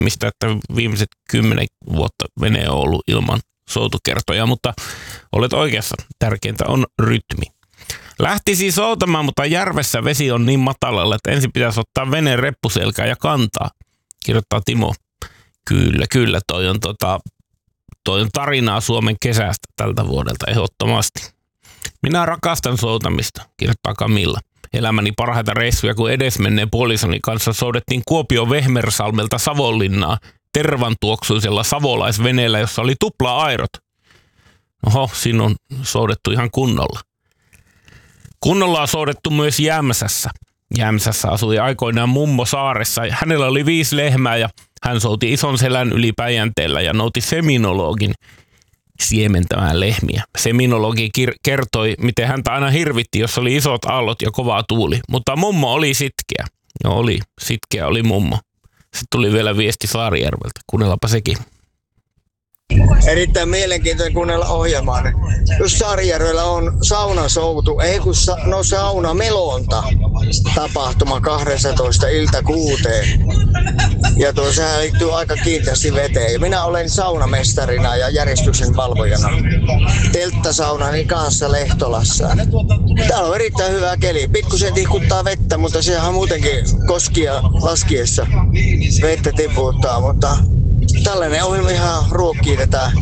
rytmistä, että viimeiset 10 vuotta vene on ollut ilman soutukertoja, mutta olet oikeassa. Tärkeintä on rytmi. Lähti siis soutamaan, mutta järvessä vesi on niin matalalla, että ensin pitäisi ottaa veneen reppuselkään ja kantaa, kirjoittaa Timo. Kyllä, toi on tarinaa Suomen kesästä tältä vuodelta ehdottomasti. Minä rakastan soutamista, kirjoittaa Camilla. Elämäni parhaita reissuja, kun edesmenneen puolisoni kanssa soudettiin Kuopion Vehmersalmelta Savonlinnaa tervantuoksuisella savolaisveneellä, jossa oli tupla-airot. Oho, siinä on soudettu ihan kunnolla. Kunnolla on soudettu myös Jämsässä. Jämsässä asui aikoinaan mummo saaressa. Hänellä oli 5 lehmää ja hän souti ison selän yli Päijänteellä ja nouti seminologin siementämään lehmiä. Seminologi kertoi, miten häntä aina hirvitti, jos oli isot aallot ja kova tuuli. Mutta mummo oli sitkeä. Joo, sitkeä oli mummo. Sitten tuli vielä viesti Saarijärveltä. Kuunnellaanpa sekin. Erittäin mielenkiintoinen kuunnella ohjelmaa. Just Saarijärvellä on saunasoutu, saunamelonta tapahtuma 12 ilta 6. Ja sehän liittyy aika kiinteästi veteen. Minä olen saunamestarina ja järjestyksen valvojana telttasaunani kanssa Lehtolassa. Täällä on erittäin hyvä keli. Pikkusen tihkuttaa vettä, mutta sehän muutenkin koskia laskiessa vettä tiputtaa, mutta tällainen ohjelma ihan ruokkii tätä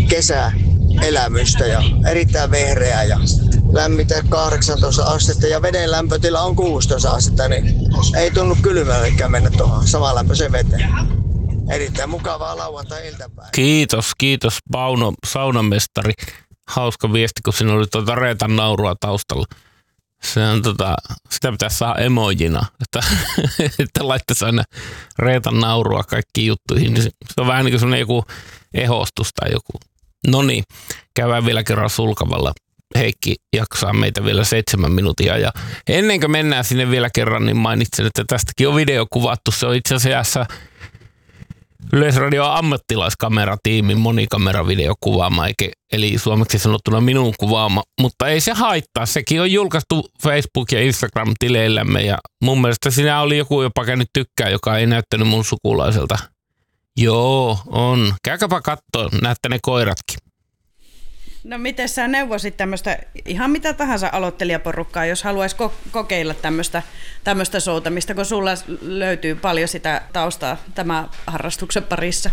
kesäelämystä ja erittäin vehreää ja lämmitä 18 astetta ja veden lämpötila on 16 astetta, niin ei tunnu kylmällekään mennä tuohon samanlämpöiseen veteen. Erittäin mukavaa lauantai-iltapäivää. Kiitos Pauno, saunamestari. Hauska viesti, kun siinä oli Reetan naurua taustalla. Se on sitä pitäisi saada emojina, että laittaisi aina Reetan naurua kaikkiin juttuihin. Se on vähän niin kuin sellainen joku ehostus tai joku. Noniin, käydään vielä kerran sulkavalla. Heikki jaksaa meitä vielä 7 minuuttia. Ja ennen kuin mennään sinne vielä kerran, niin mainitsen, että tästäkin on video kuvattu. Se on itse asiassa Yleisradion ammattilaiskameratiimin monikameravideo kuvaama, eli suomeksi sanottuna minun kuvaama, mutta ei se haittaa. Sekin on julkaistu Facebook- ja Instagram-tileillämme ja mun mielestä siinä oli joku jopa käynyt tykkää, joka ei näyttänyt mun sukulaiselta. Joo, on. Käykääpä kattoo, näette ne koiratkin. No miten sä neuvosit tämmöistä, ihan mitä tahansa aloittelijaporukkaa, jos haluaisi kokeilla tämmöistä soutamista, kun sulla löytyy paljon sitä taustaa tämän harrastuksen parissa?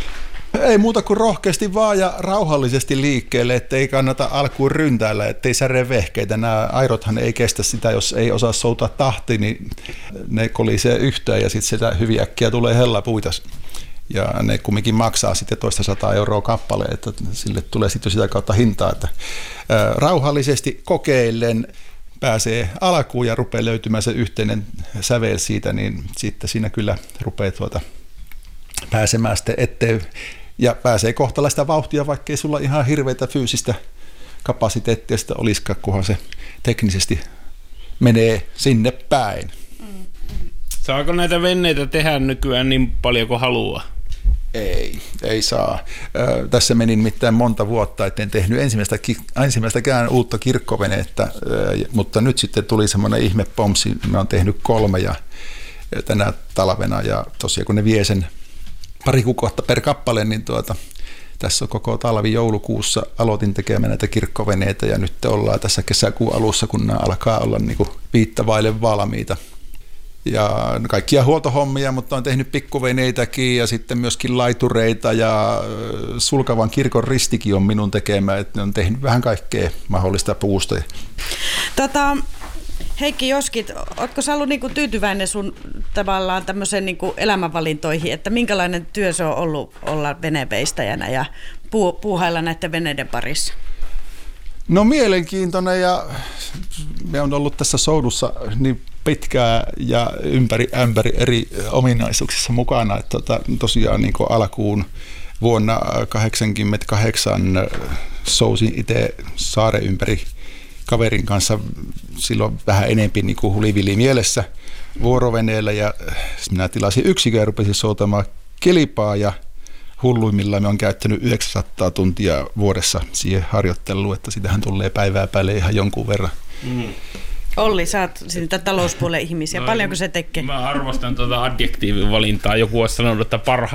Ei muuta kuin rohkeasti vaan ja rauhallisesti liikkeelle, ettei kannata alkuun ryntäillä, ettei särje vehkeitä. Nämä airothan ei kestä sitä, jos ei osaa soutaa tahti, niin ne kolisee yhteen ja sitten sitä hyvin äkkiä tulee hellapuita. Ja ne kumminkin maksaa sitten 200 € kappale, että sille tulee sitten sitä kautta hintaa, että rauhallisesti kokeillen pääsee alkuun ja rupeaa löytymään se yhteinen sävel siitä, niin sitten siinä kyllä rupeaa pääsemään sitten eteen ja pääsee kohtalaista vauhtia, vaikka ei sulla ihan hirveitä fyysistä kapasiteettia sitä olisikaan, kunhan se teknisesti menee sinne päin. Saako näitä veneitä tehdä nykyään niin paljon kuin haluaa? Ei saa. Tässä meni nimittäin monta vuotta, etten tehnyt ensimmäistäkään uutta kirkkovenettä, mutta nyt sitten tuli semmoinen ihmepomsi, mä oon tehnyt 3 ja tänä talvena ja tosiaan kun ne vie sen pari kuukautta per kappale, niin tässä on koko talvi joulukuussa aloitin tekemään näitä kirkkoveneitä ja nyt ollaan tässä kesäkuun alussa, kun nämä alkaa olla niin kuin viittavaille valmiita. Ja kaikkia huoltohommia, mutta on tehnyt pikkuveneitäkin ja sitten myöskin laitureita ja sulkavan kirkon ristikin on minun tekemä, että on tehnyt vähän kaikkea mahdollista puusta. Heikki Joskit, ootko sä ollut niinku tyytyväinen sun tavallaan tämmöisen niinku elämänvalintoihin, että minkälainen työ se on ollut olla veneveistäjänä ja puuhailla näiden veneiden parissa? No mielenkiintoinen ja me on ollut tässä soudussa niin pitkää ja ympäri eri ominaisuuksissa mukana, että tosiaan niin kuin alkuun vuonna 1988 sousin itse saaren ympäri kaverin kanssa silloin vähän enemmän niin kuin hulivili mielessä vuoroveneellä ja minä tilasin yksikön ja rupesin soutamaan kilpaa ja hulluimmillaan me on käyttänyt 900 tuntia vuodessa siihen harjoitteluun, että sitähän tulee päivää päälle ihan jonkun verran. Olli, sä oot siitä talouspuolen ihmisiä. Paljonko se tekee? Mä arvostan tuota adjektiivin valintaa. Joku olisi sanonut, että